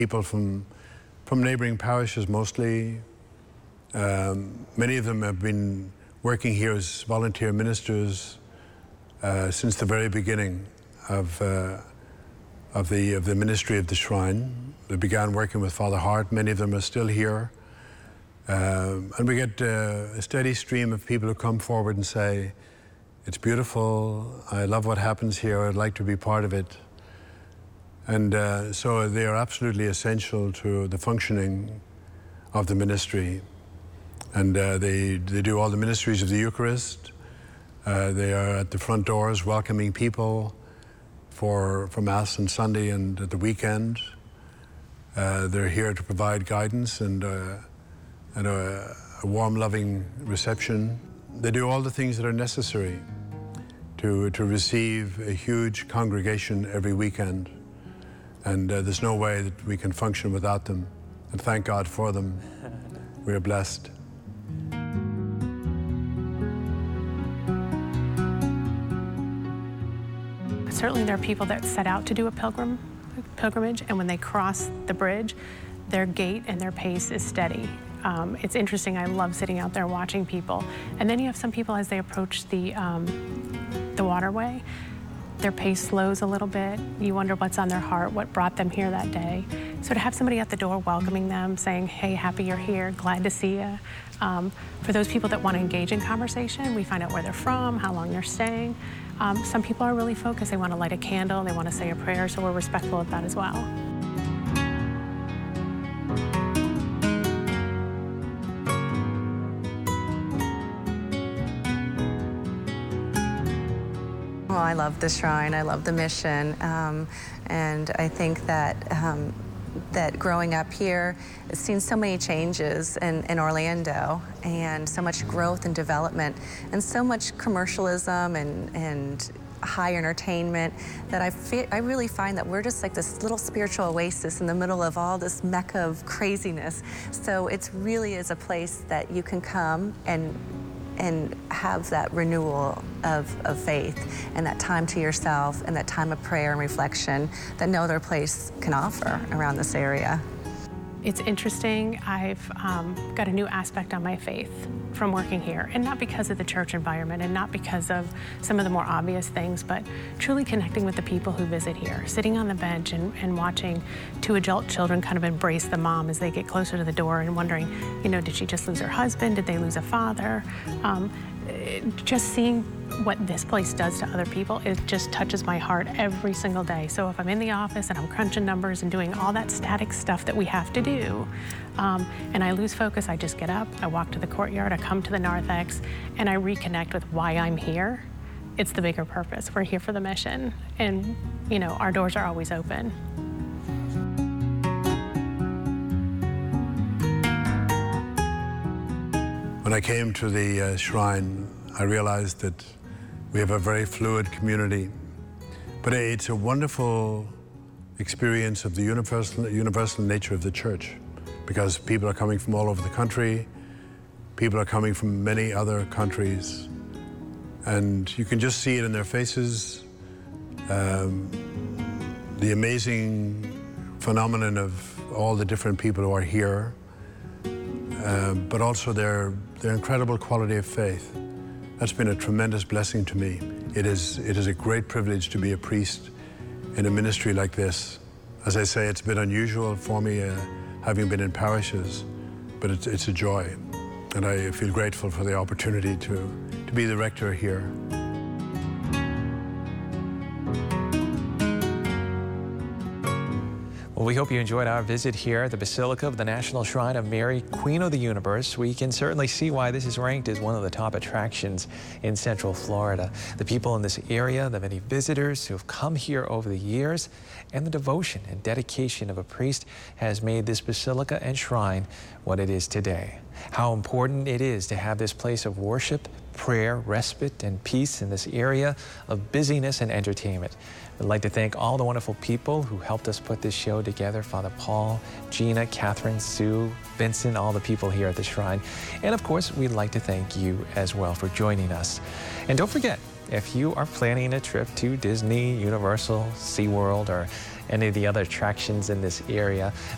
People from neighboring parishes mostly. Many of them have been working here as volunteer ministers since the very beginning of the ministry of the Shrine. They began working with Father Hart. Many of them are still here. And we get a steady stream of people who come forward and say, "It's beautiful, I love what happens here, I'd like to be part of it." And so they are absolutely essential to the functioning of the ministry. And they do all the ministries of the Eucharist. They are at the front doors welcoming people for Mass on Sunday and at the weekend. They're here to provide guidance and a warm, loving reception. They do all the things that are necessary to receive a huge congregation every weekend. And there's no way that we can function without them. And thank God for them. We are blessed. Certainly there are people that set out to do a pilgrimage, and when they cross the bridge, their gait and their pace is steady. It's interesting, I love sitting out there watching people. And then you have some people as they approach the waterway, their pace slows a little bit. You wonder what's on their heart, what brought them here that day. So to have somebody at the door welcoming them, saying, "Hey, happy you're here, glad to see you." For those people that want to engage in conversation, we find out where they're from, how long they're staying. Some people are really focused. They want to light a candle, they want to say a prayer, so we're respectful of that as well. Well, I love the Shrine, I love the mission, and I think that that growing up here, I've seen so many changes in Orlando, and so much growth and development, and so much commercialism and high entertainment that I really find that we're just like this little spiritual oasis in the middle of all this mecca of craziness. So it's really is a place that you can come and have that renewal of faith and that time to yourself and that time of prayer and reflection that no other place can offer around this area. It's interesting. I've got a new aspect on my faith from working here, and not because of the church environment and not because of some of the more obvious things, but truly connecting with the people who visit here, sitting on the bench and watching two adult children kind of embrace the mom as they get closer to the door and wondering, you know, did she just lose her husband? Did they lose a father? Just seeing what this place does to other people, it just touches my heart every single day. So if I'm in the office and I'm crunching numbers and doing all that static stuff that we have to do, and I lose focus, I just get up, I walk to the courtyard, I come to the narthex, and I reconnect with why I'm here. It's the bigger purpose. We're here for the mission, and you know, our doors are always open. When I came to the Shrine, I realized that we have a very fluid community, but it's a wonderful experience of the universal nature of the church, because people are coming from all over the country, people are coming from many other countries, and you can just see it in their faces, the amazing phenomenon of all the different people who are here, but also their incredible quality of faith. That's been a tremendous blessing to me. It is a great privilege to be a priest in a ministry like this. As I say, it's a bit unusual for me, having been in parishes, but it's a joy. And I feel grateful for the opportunity to be the rector here. Well, we hope you enjoyed our visit here at the Basilica of the National Shrine of Mary, Queen of the Universe. We can certainly see why this is ranked as one of the top attractions in Central Florida. The people in this area, the many visitors who have come here over the years, and the devotion and dedication of a priest has made this basilica and shrine what it is today. How important it is to have this place of worship, prayer, respite, and peace in this area of busyness and entertainment. I'd like to thank all the wonderful people who helped us put this show together. Father Paul, Gina, Catherine, Sue, Vincent, all the people here at the Shrine. And of course, we'd like to thank you as well for joining us. And don't forget, if you are planning a trip to Disney, Universal, SeaWorld, or any of the other attractions in this area,